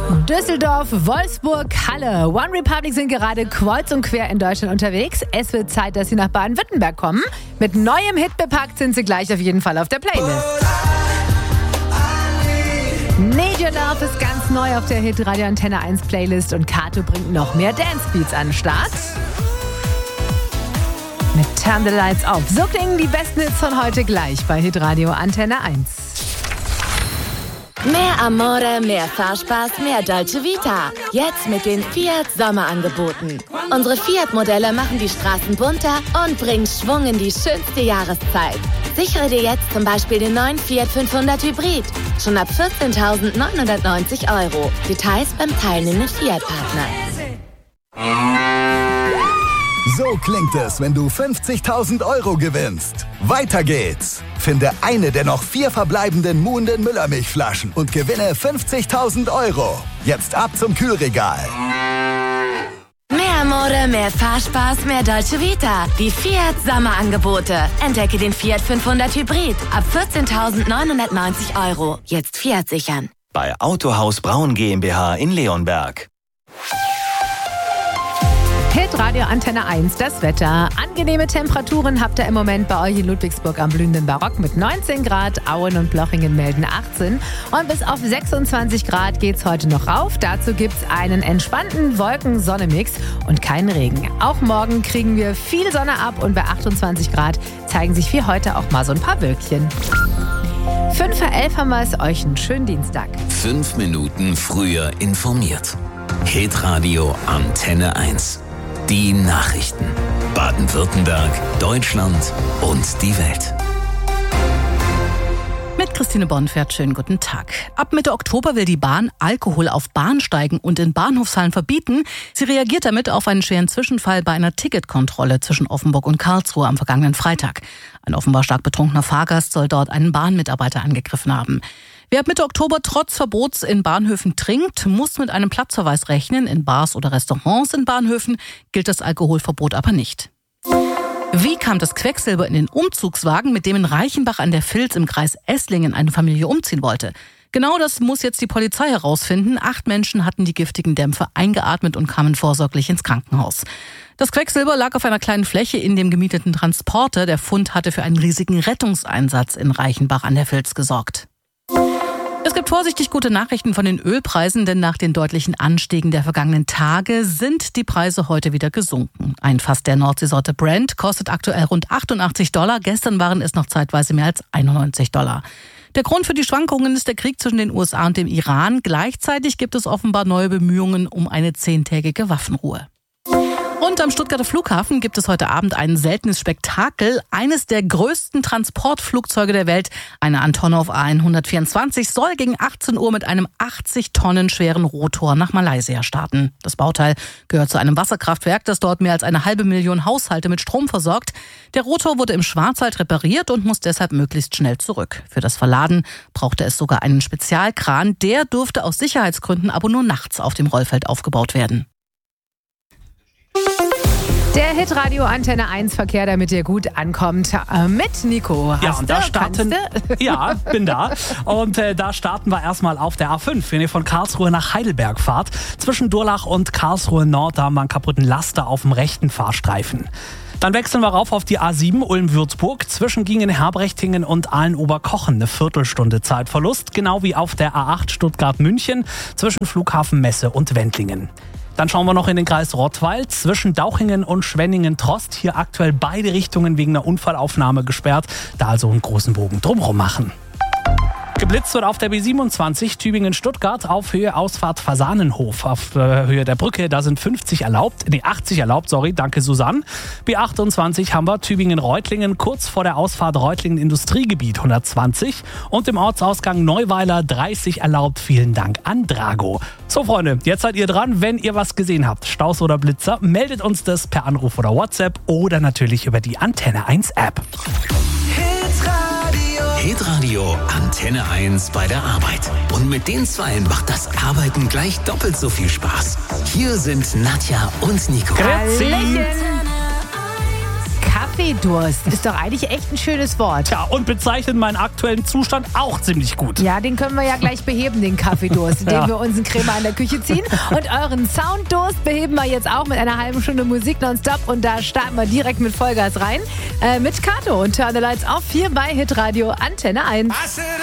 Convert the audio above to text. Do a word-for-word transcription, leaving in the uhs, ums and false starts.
Düsseldorf, Wolfsburg, Halle. One Republic sind gerade kreuz und quer in Deutschland unterwegs. Es wird Zeit, dass sie nach Baden-Württemberg kommen. Mit neuem Hit bepackt sind sie gleich auf jeden Fall auf der Playlist. Need Your Love ist ganz neu auf der Hit Radio Antenne eins Playlist und Kato bringt noch mehr Dancebeats an den Start. Mit Turn the Lights Off. So klingen die besten Hits von heute gleich bei Hit Radio Antenne eins. Mehr Amore, mehr Fahrspaß, mehr Dolce Vita. Jetzt mit den Fiat Sommerangeboten. Unsere Fiat-Modelle machen die Straßen bunter und bringen Schwung in die schönste Jahreszeit. Sichere dir jetzt zum Beispiel den neuen Fiat fünfhundert Hybrid. Schon ab vierzehntausendneunhundertneunzig Euro. Details beim teilnehmenden Fiat-Partner. So klingt es, wenn du fünfzigtausend Euro gewinnst. Weiter geht's. Finde eine der noch vier verbleibenden Muhnden Müllermilchflaschen und gewinne fünfzigtausend Euro. Jetzt ab zum Kühlregal. Mehr Mode, mehr Fahrspaß, mehr Dolce Vita. Die Fiat Sommerangebote. Entdecke den Fiat fünfhundert Hybrid ab vierzehntausendneunhundertneunzig Euro. Jetzt Fiat sichern. Bei Autohaus Braun GmbH in Leonberg. Hit Radio Antenne eins, das Wetter. Angenehme Temperaturen habt ihr im Moment bei euch in Ludwigsburg am blühenden Barock mit neunzehn Grad. Auen und Plochingen melden achtzehn. Und bis auf sechsundzwanzig Grad geht's heute noch rauf. Dazu gibt's einen entspannten Wolken-Sonne-Mix und keinen Regen. Auch morgen kriegen wir viel Sonne ab und bei achtundzwanzig Grad zeigen sich wie heute auch mal so ein paar Wölkchen. fünf vor elf haben wir es, euch einen schönen Dienstag. Fünf Minuten früher informiert. Hit Radio Antenne eins. Die Nachrichten. Baden-Württemberg, Deutschland und die Welt. Mit Christine Bonfert, schönen guten Tag. Ab Mitte Oktober will die Bahn Alkohol auf Bahnsteigen und in Bahnhofshallen verbieten. Sie reagiert damit auf einen schweren Zwischenfall bei einer Ticketkontrolle zwischen Offenburg und Karlsruhe am vergangenen Freitag. Ein offenbar stark betrunkener Fahrgast soll dort einen Bahnmitarbeiter angegriffen haben. Wer ab Mitte Oktober trotz Verbots in Bahnhöfen trinkt, muss mit einem Platzverweis rechnen. In Bars oder Restaurants in Bahnhöfen gilt das Alkoholverbot aber nicht. Wie kam das Quecksilber in den Umzugswagen, mit dem in Reichenbach an der Vils im Kreis Esslingen eine Familie umziehen wollte? Genau das muss jetzt die Polizei herausfinden. Acht Menschen hatten die giftigen Dämpfe eingeatmet und kamen vorsorglich ins Krankenhaus. Das Quecksilber lag auf einer kleinen Fläche in dem gemieteten Transporter. Der Fund hatte für einen riesigen Rettungseinsatz in Reichenbach an der Vils gesorgt. Es gibt vorsichtig gute Nachrichten von den Ölpreisen, denn nach den deutlichen Anstiegen der vergangenen Tage sind die Preise heute wieder gesunken. Ein Fass der Nordseesorte Brent kostet aktuell rund achtundachtzig Dollar. Gestern waren es noch zeitweise mehr als einundneunzig Dollar. Der Grund für die Schwankungen ist der Krieg zwischen den U S A und dem Iran. Gleichzeitig gibt es offenbar neue Bemühungen um eine zehntägige Waffenruhe. Und am Stuttgarter Flughafen gibt es heute Abend ein seltenes Spektakel. Eines der größten Transportflugzeuge der Welt, eine Antonov A hundertvierundzwanzig, soll gegen achtzehn Uhr mit einem achtzig Tonnen schweren Rotor nach Malaysia starten. Das Bauteil gehört zu einem Wasserkraftwerk, das dort mehr als eine halbe Million Haushalte mit Strom versorgt. Der Rotor wurde im Schwarzwald repariert und muss deshalb möglichst schnell zurück. Für das Verladen brauchte es sogar einen Spezialkran. Der durfte aus Sicherheitsgründen aber nur nachts auf dem Rollfeld aufgebaut werden. Der Hitradio Antenne eins Verkehr, damit ihr gut ankommt, äh, mit Nico. Hast ja, und da du, starten, ja, bin da. Und äh, da starten wir erstmal auf der A fünf, wenn ihr von Karlsruhe nach Heidelberg fahrt. Zwischen Durlach und Karlsruhe Nord, da haben wir einen kaputten Laster auf dem rechten Fahrstreifen. Dann wechseln wir rauf auf die A sieben Ulm-Würzburg. Zwischen Gingen-Herbrechtingen und Aalen-Oberkochen eine Viertelstunde Zeitverlust. Genau wie auf der A acht Stuttgart-München zwischen Flughafen Messe und Wendlingen. Dann schauen wir noch in den Kreis Rottweil. Zwischen Dauchingen und Schwenningen-Trost. Hier aktuell beide Richtungen wegen einer Unfallaufnahme gesperrt. Da also einen großen Bogen drumherum machen. Geblitzt wird auf der B siebenundzwanzig Tübingen-Stuttgart auf Höhe Ausfahrt Fasanenhof. Auf äh, Höhe der Brücke, da sind fünfzig erlaubt, nee achtzig erlaubt, sorry, danke Susanne. B achtundzwanzig haben wir Tübingen-Reutlingen, kurz vor der Ausfahrt Reutlingen-Industriegebiet hundertzwanzig. Und im Ortsausgang Neuweiler dreißig erlaubt, vielen Dank an Drago. So Freunde, jetzt seid ihr dran, wenn ihr was gesehen habt, Staus oder Blitzer, meldet uns das per Anruf oder WhatsApp oder natürlich über die Antenne eins App. Hitradio Antenne eins bei der Arbeit. Und mit den Zweien macht das Arbeiten gleich doppelt so viel Spaß. Hier sind Nadja und Nico. Hallöchen. Kaffee Kaffeedurst ist doch eigentlich echt ein schönes Wort. Ja, und bezeichnet meinen aktuellen Zustand auch ziemlich gut. Ja, den können wir ja gleich beheben, den Kaffeedurst, indem Ja. wir uns einen Crema in der Küche ziehen. Und euren Sounddurst beheben wir jetzt auch mit einer halben Stunde Musik nonstop. Und da starten wir direkt mit Vollgas rein. Äh, mit Kato und Turn the Lights Off hier bei Hitradio Antenne eins.